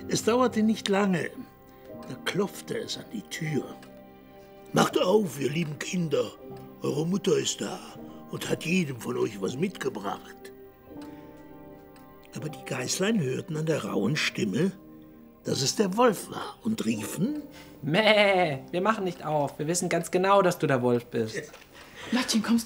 Es dauerte nicht lange, da klopfte es an die Tür. »Macht auf, ihr lieben Kinder, eure Mutter ist da und hat jedem von euch was mitgebracht.« Aber die Geißlein hörten an der rauen Stimme, dass es der Wolf war und riefen: Mäh, wir machen nicht auf. Wir wissen ganz genau, dass du der Wolf bist. Lottchen, kommst